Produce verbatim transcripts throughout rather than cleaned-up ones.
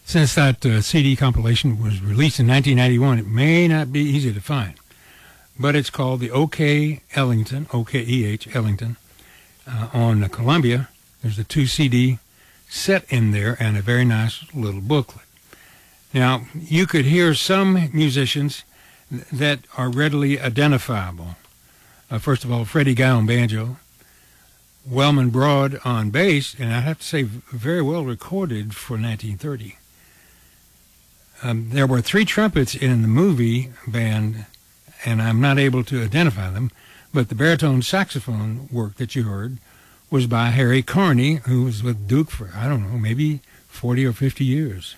Since that uh, C D compilation was released in nineteen ninety-one, it may not be easy to find. But it's called the O K Ellington, O K E H Ellington, uh, on Columbia. There's a two C D set in there and a very nice little booklet. Now, you could hear some musicians that are readily identifiable. Uh, first of all, Freddie Guy on banjo, Wellman Broad on bass, and I have to say very well recorded for nineteen thirty. Um, there were three trumpets in the movie band, and I'm not able to identify them, but the baritone saxophone work that you heard was by Harry Carney, who was with Duke for, I don't know, maybe forty or fifty years.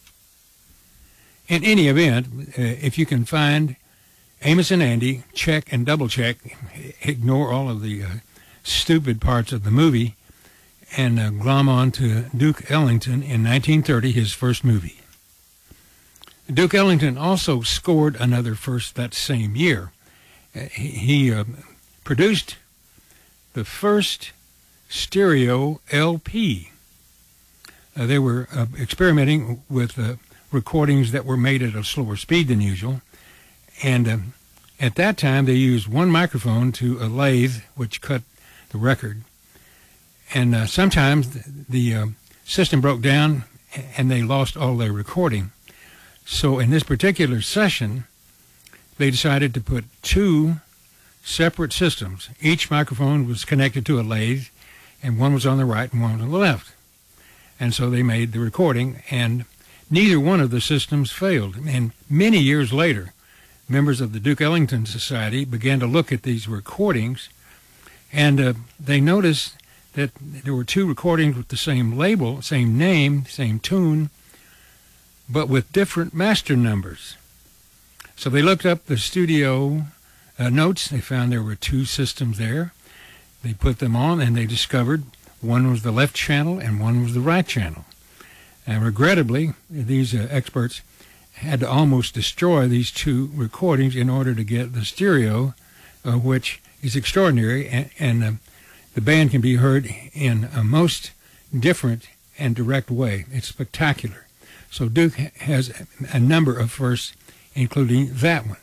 In any event, uh, if you can find Amos and Andy, check and double check, ignore all of the uh, stupid parts of the movie, and uh, glom on to Duke Ellington in nineteen thirty, his first movie. Duke Ellington also scored another first that same year. Uh, he he uh, produced the first stereo L P. Uh, they were uh, experimenting with uh, recordings that were made at a slower speed than usual, and uh, at that time they used one microphone to a lathe, which cut the record. And uh, sometimes the, the uh, system broke down and they lost all their recording. So in this particular session, they decided to put two separate systems. Each microphone was connected to a lathe, and one was on the right and one was on the left. And so they made the recording, and neither one of the systems failed. And many years later, members of the Duke Ellington Society began to look at these recordings, and uh, they noticed that there were two recordings with the same label, same name, same tune, but with different master numbers. So they looked up the studio uh, notes. They found there were two systems there. They put them on, and they discovered one was the left channel and one was the right channel. And regrettably, these uh, experts had to almost destroy these two recordings in order to get the stereo, uh, which is extraordinary, and, and uh, the band can be heard in a most different and direct way. It's spectacular. So Duke has a number of firsts, including that one.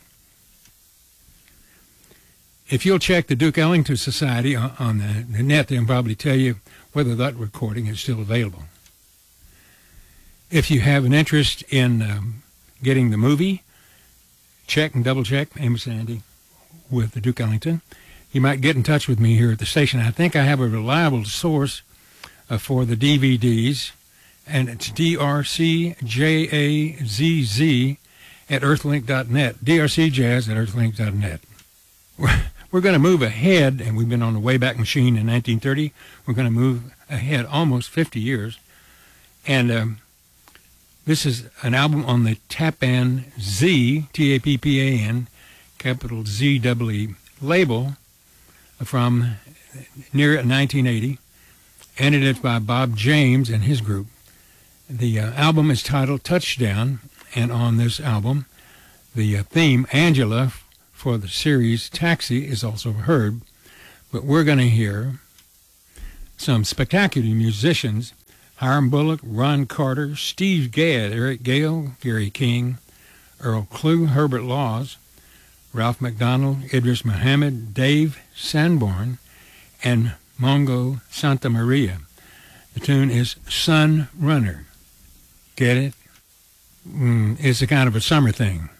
If you'll check the Duke Ellington Society on, on the, the net, they'll probably tell you whether that recording is still available. If you have an interest in um, getting the movie, check and double check Amos and Andy with the Duke Ellington. You might get in touch with me here at the station. I think I have a reliable source uh, for the D V Ds, and it's D R C J A Z Z at earthlink dot net, D R C Jazz at earthlink dot net. We're, we're going to move ahead, and we've been on the Wayback Machine in nineteen thirty. We're going to move ahead almost fifty years, and um, this is an album on the Tappan Z, T A P P A N, capital Z E E label from near nineteen eighty, and it is by Bob James and his group. The uh, album is titled Touchdown, and on this album, the uh, theme, Angela, for the series Taxi, is also heard. But we're going to hear some spectacular musicians: Hiram Bullock, Ron Carter, Steve Gadd, Eric Gale, Gary King, Earl Klugh, Herbert Laws, Ralph McDonald, Idris Muhammad, Dave Sanborn, and Mongo Santa Maria. The tune is Sun Runner. Get it? Mm, it's a kind of a summer thing.